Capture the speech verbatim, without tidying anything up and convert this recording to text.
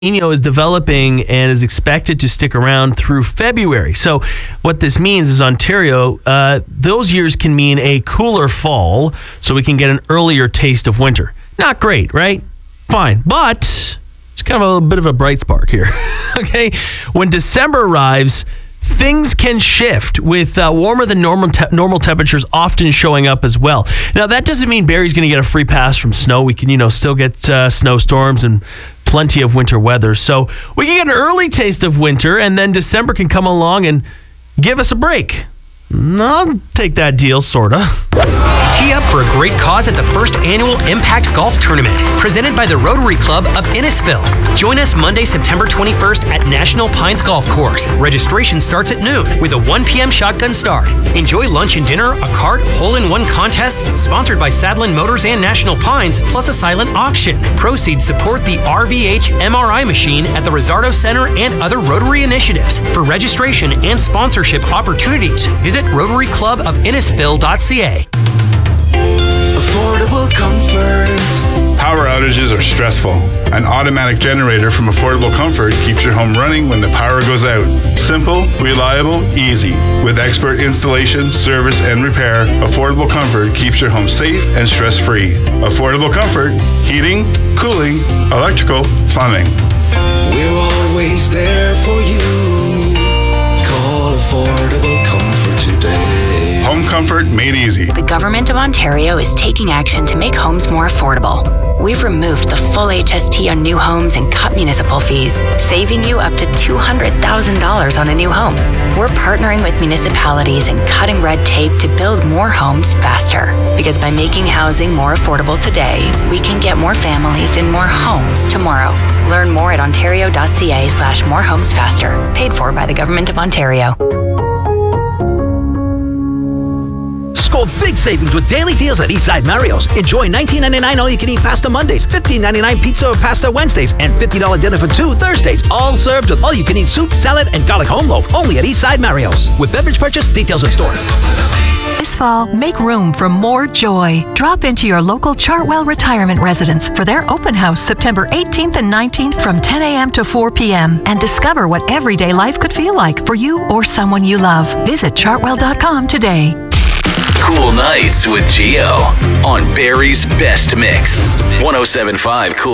Nino is developing and is expected to stick around through February. So what this means is Ontario, uh, those years can mean a cooler fall, so we can get an earlier taste of winter. Not great, right? Fine. But it's kind of a bit of a bright spark here. Okay? When December arrives, things can shift with uh, warmer than normal te- normal temperatures often showing up as well. Now, that doesn't mean Barrie's going to get a free pass from snow. We can, you know, still get uh, snowstorms and plenty of winter weather. So we can get an early taste of winter, and then December can come along and give us a break. I'll take that deal, sorta. Tee up for a great cause at the first annual Impact Golf Tournament, presented by the Rotary Club of Innisfil. Join us Monday, September twenty-first at National Pines Golf Course. Registration starts at noon with a one p.m. shotgun start. Enjoy lunch and dinner, a cart, hole-in-one contests sponsored by Sadlin Motors and National Pines, plus a silent auction. Proceeds support the R V H M R I machine at the Rizzardo Center and other Rotary initiatives. For registration and sponsorship opportunities, visit rotary club of innisfil dot c a. Affordable comfort. Power outages are stressful. An automatic generator from Affordable Comfort keeps your home running when the power goes out. Simple, reliable, easy. With expert installation, service, and repair, Affordable Comfort keeps your home safe and stress-free. Affordable Comfort, heating, cooling, electrical, plumbing. We're always there for you. Call Affordable Comfort today. Home comfort made easy. The Government of Ontario is taking action to make homes more affordable. We've removed the full H S T on new homes and cut municipal fees, saving you up to two hundred thousand dollars on a new home. We're partnering with municipalities and cutting red tape to build more homes faster. Because by making housing more affordable today, we can get more families in more homes tomorrow. Learn more at ontario.ca slash more homes faster. Paid for by the Government of Ontario. Score big savings with daily deals at Eastside Mario's. Enjoy nineteen ninety-nine all-you-can-eat pasta Mondays, fifteen ninety-nine pizza or pasta Wednesdays, and fifty dollars dinner for two Thursdays. All served with all-you-can-eat soup, salad, and garlic home loaf. Only at Eastside Mario's. With beverage purchase, details in store. This fall, make room for more joy. Drop into your local Chartwell Retirement Residence for their open house September eighteenth and nineteenth from ten a.m. to four p.m. and discover what everyday life could feel like for you or someone you love. Visit chartwell dot com today. Cool Nights with Gio on Barrie's Best Mix. one oh seven point five Cool